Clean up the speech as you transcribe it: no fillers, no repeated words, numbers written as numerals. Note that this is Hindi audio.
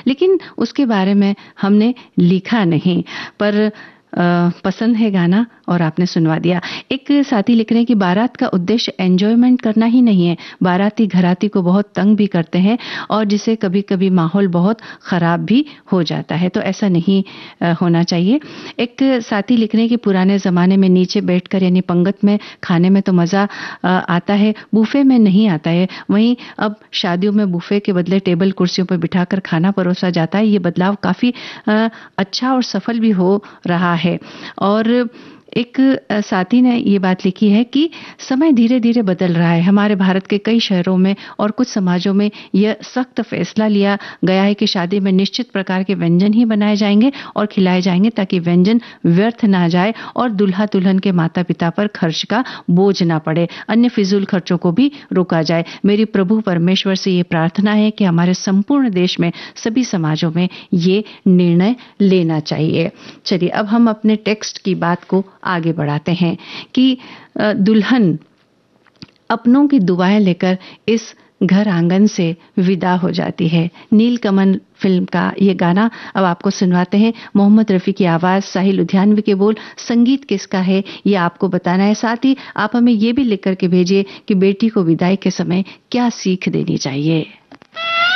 लेकिन उसके बारे में हमने लिखा नहीं। पर पसंद है गाना और आपने सुनवा दिया। एक साथी लिख रहे हैं कि बारात का उद्देश्य एंजॉयमेंट करना ही नहीं है, बाराती घराती को बहुत तंग भी करते हैं और जिसे कभी कभी माहौल बहुत खराब भी हो जाता है, तो ऐसा नहीं होना चाहिए। एक साथी लिख रहे हैं कि पुराने जमाने में नीचे बैठकर यानी पंगत में खाने में तो मजा आता है, बुफे में नहीं आता है। वहीं अब शादियों में बुफे के बदले टेबल कुर्सियों पर बिठाकर खाना परोसा जाता है। ये बदलाव काफी अच्छा और सफल भी हो रहा है। और एक साथी ने ये बात लिखी है कि समय धीरे धीरे बदल रहा है। हमारे भारत के कई शहरों में और कुछ समाजों में यह सख्त फैसला लिया गया है कि शादी में निश्चित प्रकार के व्यंजन ही बनाए जाएंगे और खिलाए जाएंगे ताकि व्यंजन व्यर्थ ना जाए और दुल्हा दुल्हन के माता पिता पर खर्च का बोझ ना पड़े, अन्य फिजूल खर्चों को भी रोका जाए। मेरी प्रभु परमेश्वर से ये प्रार्थना है कि हमारे संपूर्ण देश में सभी समाजों में ये निर्णय लेना चाहिए। चलिए अब हम अपने टेक्स्ट की बात को आगे बढ़ाते हैं कि दुल्हन अपनों की दुआएं लेकर इस घर आंगन से विदा हो जाती है। नीलकमल फिल्म का ये गाना अब आपको सुनवाते हैं। मोहम्मद रफी की आवाज, साहिल लुधियानवी के बोल, संगीत किसका है ये आपको बताना है। साथ ही आप हमें ये भी लिख करके भेजिए कि बेटी को विदाई के समय क्या सीख देनी चाहिए।